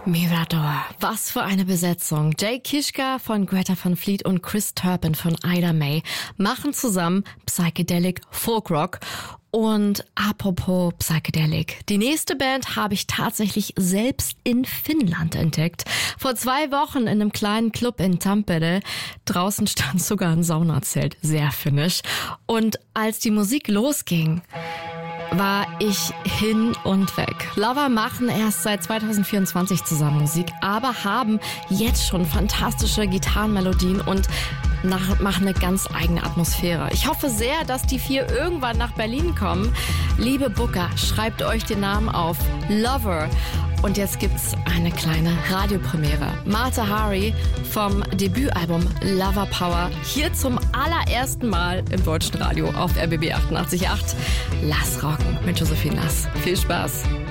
Mirador, was für eine Besetzung. Jay Kiszka von Greta Van Fleet und Chris Turpin von Ida May machen zusammen Psychedelic Folkrock. Und apropos Psychedelic, die nächste Band habe ich tatsächlich selbst in Finnland entdeckt. Vor 2 Wochen in einem kleinen Club in Tampere. Draußen stand sogar ein Saunazelt, sehr finnisch. Und als die Musik losging, war ich hin und weg. Lover machen erst seit 2024 zusammen Musik, aber haben jetzt schon fantastische Gitarrenmelodien und machen eine ganz eigene Atmosphäre. Ich hoffe sehr, dass die 4 irgendwann nach Berlin kommen. Liebe Booker, schreibt euch den Namen auf. Lover. Und jetzt gibt's eine kleine Radiopremiere. Mata Hari vom Debütalbum Lover Power. Hier zum allerersten Mal im deutschen Radio auf RBB 88.8. Lass rocken mit Josephine Nass. Viel Spaß.